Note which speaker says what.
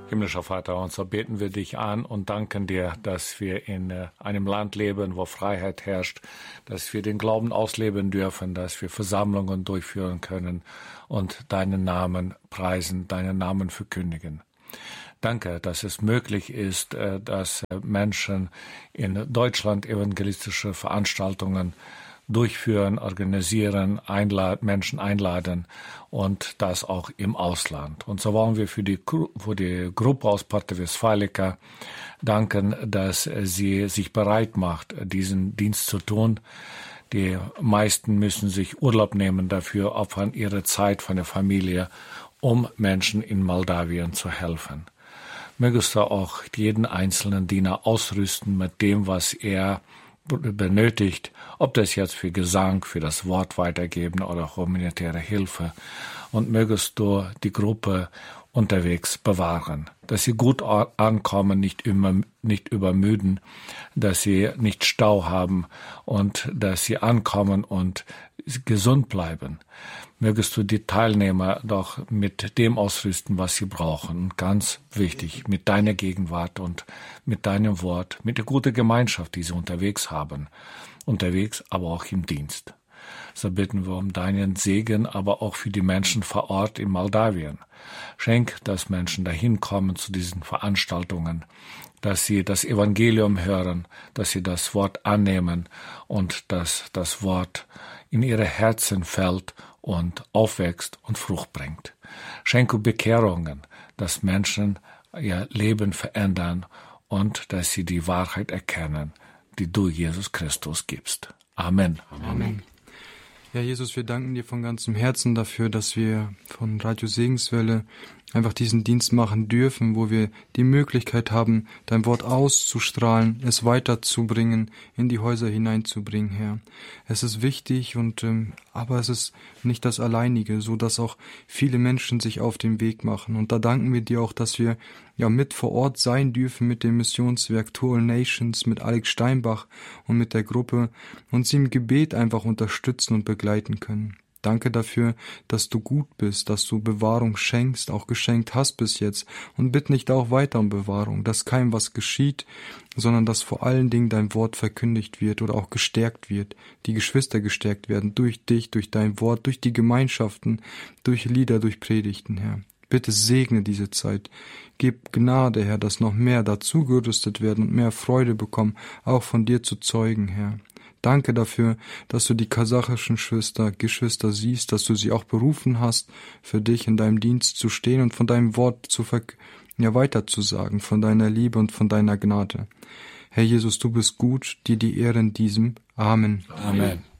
Speaker 1: Himmlischer Vater, und so beten wir dich an und danken dir, dass wir in einem Land leben, wo Freiheit herrscht, dass wir den Glauben ausleben dürfen, dass wir Versammlungen durchführen können und deinen Namen preisen, deinen Namen verkündigen. Danke, dass es möglich ist, dass Menschen in Deutschland evangelistische Veranstaltungen durchführen, organisieren, Menschen einladen und das auch im Ausland. Und so wollen wir für die Gruppe aus Porta Westfalica danken, dass sie sich bereit macht, diesen Dienst zu tun. Die meisten müssen sich Urlaub nehmen dafür, opfern ihre Zeit von der Familie, um Menschen in Moldawien zu helfen. Mögest du auch jeden einzelnen Diener ausrüsten mit dem, was er benötigt, ob das jetzt für Gesang, für das Wort weitergeben oder humanitäre Hilfe. Und mögest du die Gruppe unterwegs bewahren, dass sie gut ankommen, nicht übermüden, dass sie nicht Stau haben und dass sie ankommen und gesund bleiben. Mögest du die Teilnehmer doch mit dem ausrüsten, was sie brauchen. Und ganz wichtig, mit deiner Gegenwart und mit deinem Wort, mit der guten Gemeinschaft, die sie unterwegs haben. Unterwegs, aber auch im Dienst. So bitten wir um deinen Segen, aber auch für die Menschen vor Ort in Moldawien. Schenk, dass Menschen dahin kommen zu diesen Veranstaltungen, dass sie das Evangelium hören, dass sie das Wort annehmen und dass das Wort in ihre Herzen fällt und aufwächst und Frucht bringt. Schenke Bekehrungen, dass Menschen ihr Leben verändern und dass sie die Wahrheit erkennen, die du, Jesus Christus, gibst. Amen.
Speaker 2: Amen. Ja, Jesus, wir danken dir von ganzem Herzen dafür, dass wir von Radio Segenswelle einfach diesen Dienst machen dürfen, wo wir die Möglichkeit haben, dein Wort auszustrahlen, es weiterzubringen, in die Häuser hineinzubringen, Herr. Es ist wichtig aber es ist nicht das Alleinige, so dass auch viele Menschen sich auf den Weg machen. Und da danken wir dir auch, dass wir mit vor Ort sein dürfen mit dem Missionswerk To All Nations, mit Alex Steinbach und mit der Gruppe und sie im Gebet einfach unterstützen und begleiten können. Danke dafür, dass du gut bist, dass du Bewahrung schenkst, auch geschenkt hast bis jetzt und bitte nicht auch weiter um Bewahrung, dass keinem was geschieht, sondern dass vor allen Dingen dein Wort verkündigt wird oder auch gestärkt wird, die Geschwister gestärkt werden durch dich, durch dein Wort, durch die Gemeinschaften, durch Lieder, durch Predigten, Herr. Bitte segne diese Zeit. Gib Gnade, Herr, dass noch mehr dazugerüstet werden und mehr Freude bekommen, auch von dir zu zeugen, Herr. Danke dafür, dass du die kasachischen Geschwister siehst, dass du sie auch berufen hast, für dich in deinem Dienst zu stehen und von deinem Wort weiterzusagen, von deiner Liebe und von deiner Gnade. Herr Jesus, du bist gut, dir die Ehre in diesem. Amen.
Speaker 1: Amen.